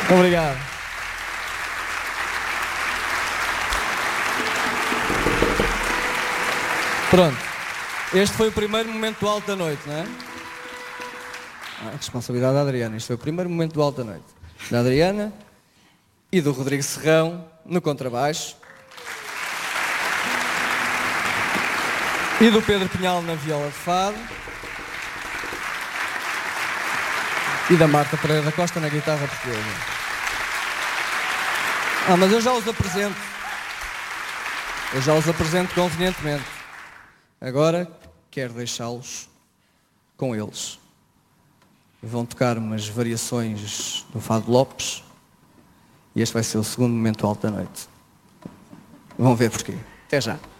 Obrigado. Pronto. Este foi o primeiro momento do alto da noite, não é? A responsabilidade da Adriana. Este foi o primeiro momento do alto da noite. Da Adriana e do Rodrigo Serrão no contrabaixo. E do Pedro Pinhal na viola de fado. E da Marta Pereira da Costa na guitarra portuguesa. Mas eu já os apresento. Eu já os apresento convenientemente. Agora quero deixá-los com eles. Vão tocar umas variações do Fado Lopes. E este vai ser o segundo momento alto da noite. Vão ver porquê. Até já.